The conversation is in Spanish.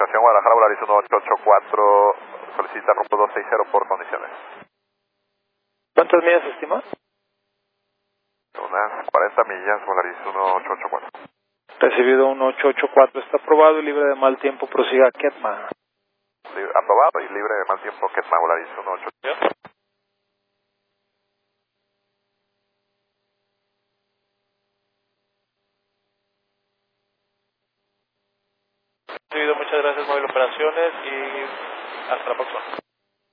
Operación Guadalajara, Volaris 1884, solicita rumbo 260 por condiciones. ¿Cuántas millas estima? Unas 40 millas, Volaris 1884. Recibido 1884, está aprobado y libre de mal tiempo, prosiga a Ketma. Aprobado y libre de mal tiempo, Ketma, Volaris 1884. Recibido, muchas gracias, Móvil Operaciones, y hasta la próxima.